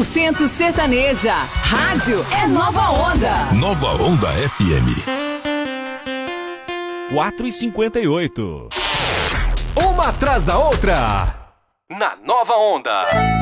100% sertaneja. Rádio é Nova Onda. Nova Onda FM. 4h58. Uma atrás da outra. Na Nova Onda.